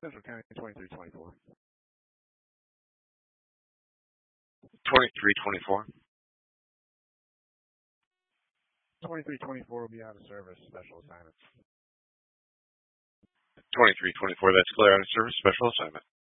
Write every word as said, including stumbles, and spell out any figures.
Central County twenty-three twenty-four. twenty-three twenty-four. twenty-three twenty-four will be out of service, special assignment. twenty-three twenty-four, that's clear, out of service, special assignment.